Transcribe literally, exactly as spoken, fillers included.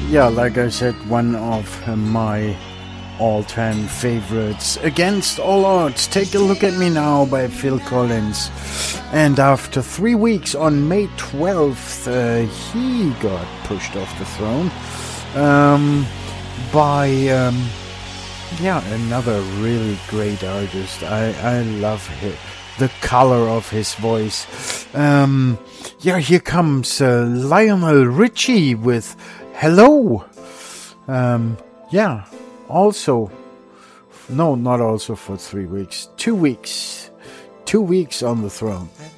yeah, like I said, one of my all-time favorites. Against All Odds, Take a Look at Me Now by Phil Collins. And after three weeks on May twelfth, uh, he got pushed off the throne um, by, um, yeah, another really great artist. I, I love him. The color of his voice. Um, yeah, here comes uh, Lionel Richie with Hello. Um, yeah, also, no, not also for three weeks. Two weeks. Two weeks on the throne.